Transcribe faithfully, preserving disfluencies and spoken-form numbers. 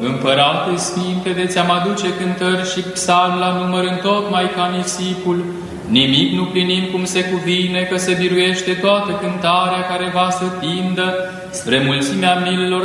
Împărate Sfinte, de ți-am aduce cântări și psalm la număr întocmai ca nisipul, nimic nu plinim cum se cuvine, că se biruiește toată cântarea care va să tindă spre mulțimea milelor